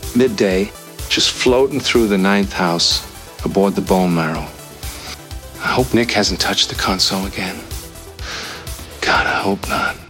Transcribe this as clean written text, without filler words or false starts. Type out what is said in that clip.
midday, just floating through the ninth house aboard the Bone Marrow. I hope Nick hasn't touched the console again. God, I hope not.